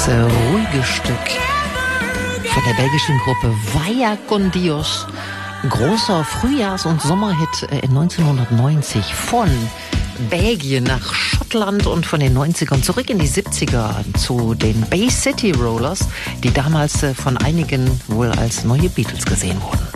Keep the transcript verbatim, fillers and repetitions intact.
Das äh, ruhige Stück von der belgischen Gruppe Vaya con Dios. Großer Frühjahrs- und Sommerhit äh, in neunzehnhundertneunzig von Belgien nach Schottland und von den neunzigern zurück in die siebziger zu den Bay City Rollers, die damals äh, von einigen wohl als neue Beatles gesehen wurden.